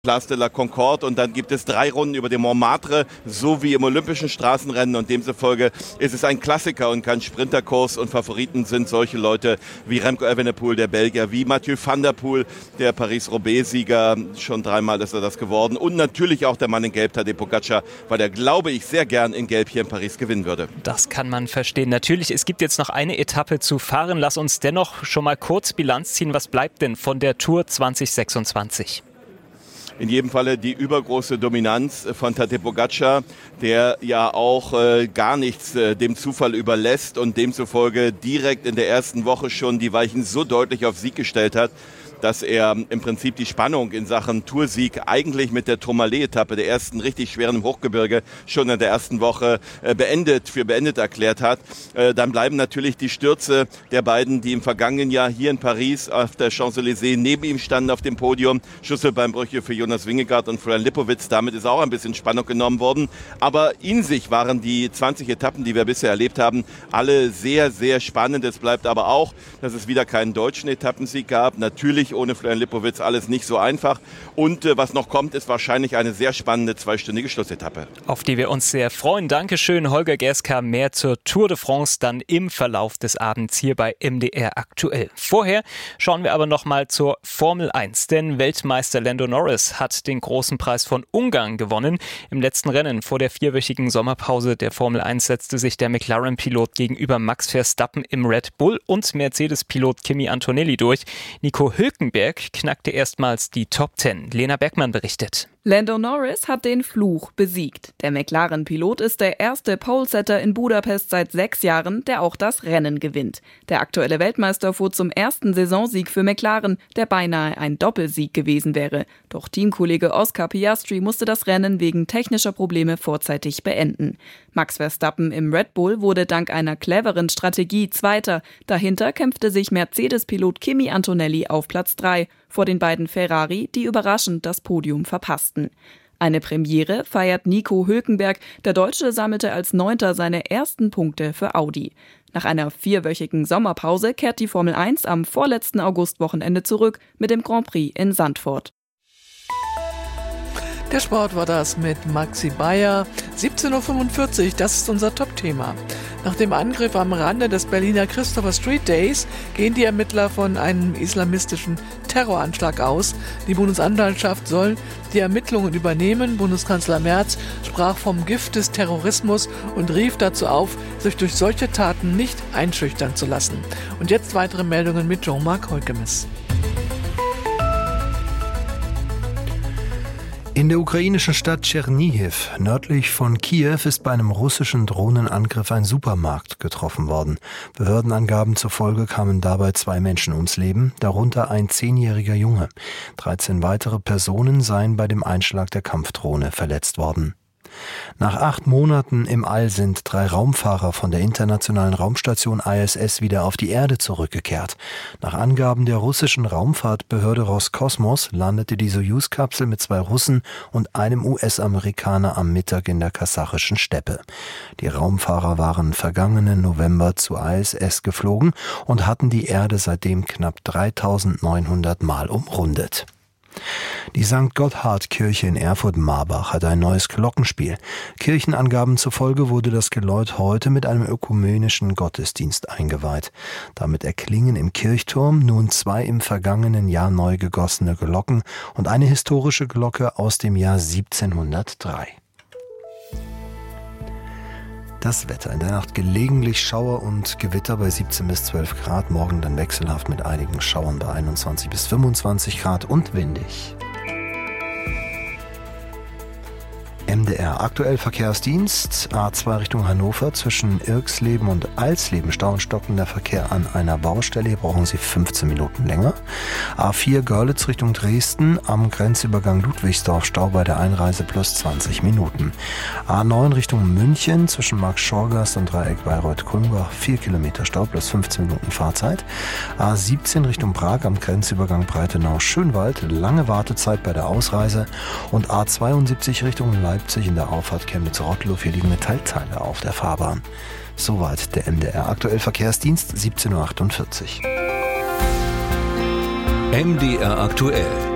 Place de la Concorde und dann gibt es 3 Runden über den Montmartre, so wie im olympischen Straßenrennen und demzufolge ist es ein Klassiker und kein Sprinterkurs und Favoriten sind solche Leute wie Remco Evenepoel, der Belgier, wie Mathieu van der Poel, der Paris-Roubaix-Sieger, schon 3-mal ist er das geworden und natürlich auch der Mann in Gelb, Tadej Pogačar, weil der, glaube ich, sehr gern in Gelb hier in Paris gewinnen würde. Das kann man verstehen. Natürlich, es gibt jetzt noch eine Etappe zu fahren. Lass uns dennoch schon mal kurz Bilanz ziehen. Was bleibt denn von der Tour 2026? In jedem Falle die übergroße Dominanz von Tadej Pogačar, der ja auch gar nichts dem Zufall überlässt und demzufolge direkt in der ersten Woche schon die Weichen so deutlich auf Sieg gestellt hat, dass er im Prinzip die Spannung in Sachen Toursieg eigentlich mit der Tourmalet-Etappe, der ersten richtig schweren im Hochgebirge, schon in der ersten Woche beendet erklärt hat. Dann bleiben natürlich die Stürze der beiden, die im vergangenen Jahr hier in Paris auf der Champs-Élysées neben ihm standen auf dem Podium. Schlüsselbeinbrüche für Jonas Vingegaard und Florian Lipowitz. Damit ist auch ein bisschen Spannung genommen worden. Aber in sich waren die 20 Etappen, die wir bisher erlebt haben, alle sehr, sehr spannend. Es bleibt aber auch, dass es wieder keinen deutschen Etappensieg gab. Natürlich ohne Florian Lipowitz alles nicht so einfach. Und was noch kommt, ist wahrscheinlich eine sehr spannende 2-stündige Schlussetappe. Auf die wir uns sehr freuen. Dankeschön, Holger Gerska. Mehr zur Tour de France dann im Verlauf des Abends hier bei MDR aktuell. Vorher schauen wir aber noch mal zur Formel 1. Denn Weltmeister Lando Norris hat den großen Preis von Ungarn gewonnen. Im letzten Rennen vor der 4-wöchigen Sommerpause der Formel 1 setzte sich der McLaren-Pilot gegenüber Max Verstappen im Red Bull und Mercedes-Pilot Kimi Antonelli durch. Nico Hülkenberg knackte erstmals die Top 10. Lena Bergmann berichtet. Lando Norris hat den Fluch besiegt. Der McLaren-Pilot ist der erste Polesetter in Budapest seit 6 Jahren, der auch das Rennen gewinnt. Der aktuelle Weltmeister fuhr zum ersten Saisonsieg für McLaren, der beinahe ein Doppelsieg gewesen wäre. Doch Teamkollege Oscar Piastri musste das Rennen wegen technischer Probleme vorzeitig beenden. Max Verstappen im Red Bull wurde dank einer cleveren Strategie Zweiter. Dahinter kämpfte sich Mercedes-Pilot Kimi Antonelli auf Platz 3 vor den beiden Ferrari, die überraschend das Podium verpassten. Eine Premiere feiert Nico Hülkenberg. Der Deutsche sammelte als 9. seine ersten Punkte für Audi. Nach einer 4-wöchigen Sommerpause kehrt die Formel 1 am vorletzten Augustwochenende zurück mit dem Grand Prix in Zandvoort. Der Sport war das mit Maxi Bayer. 17.45 Uhr, das ist unser Top-Thema. Nach dem Angriff am Rande des Berliner Christopher Street Days gehen die Ermittler von einem islamistischen Terroranschlag aus. Die Bundesanwaltschaft soll die Ermittlungen übernehmen. Bundeskanzler Merz sprach vom Gift des Terrorismus und rief dazu auf, sich durch solche Taten nicht einschüchtern zu lassen. Und jetzt weitere Meldungen mit Jean-Marc Heukemes. In der ukrainischen Stadt Tschernihiw, nördlich von Kiew, ist bei einem russischen Drohnenangriff ein Supermarkt getroffen worden. Behördenangaben zufolge kamen dabei 2 Menschen ums Leben, darunter ein 10-jähriger Junge. 13 weitere Personen seien bei dem Einschlag der Kampfdrohne verletzt worden. Nach 8 Monaten im All sind 3 Raumfahrer von der internationalen Raumstation ISS wieder auf die Erde zurückgekehrt. Nach Angaben der russischen Raumfahrtbehörde Roskosmos landete die Sojus-Kapsel mit 2 Russen und einem US-Amerikaner am Mittag in der kasachischen Steppe. Die Raumfahrer waren vergangenen November zur ISS geflogen und hatten die Erde seitdem knapp 3.900 Mal umrundet. Die St. Gotthard-Kirche in Erfurt-Marbach hat ein neues Glockenspiel. Kirchenangaben zufolge wurde das Geläut heute mit einem ökumenischen Gottesdienst eingeweiht. Damit erklingen im Kirchturm nun 2 im vergangenen Jahr neu gegossene Glocken und eine historische Glocke aus dem Jahr 1703. Das Wetter. In der Nacht gelegentlich Schauer und Gewitter bei 17 bis 12 Grad. Morgen dann wechselhaft mit einigen Schauern bei 21 bis 25 Grad und windig. MDR aktuell Verkehrsdienst, A2 Richtung Hannover zwischen Irxleben und Alsleben Stau und stockender Verkehr an einer Baustelle, hier brauchen Sie 15 Minuten länger. A4 Görlitz Richtung Dresden am Grenzübergang Ludwigsdorf Stau bei der Einreise plus 20 Minuten. A9 Richtung München zwischen Markt-Schorgast und Dreieck Bayreuth-Kulmbach 4 Kilometer Stau plus 15 Minuten Fahrzeit. A17 Richtung Prag am Grenzübergang Breitenau-Schönwald, lange Wartezeit bei der Ausreise und A72 Richtung Leipzig in der Auffahrt Chemnitz-Rottluff. Hier liegen Metallteile auf der Fahrbahn. Soweit der MDR aktuell Verkehrsdienst, 17.48 Uhr. MDR aktuell.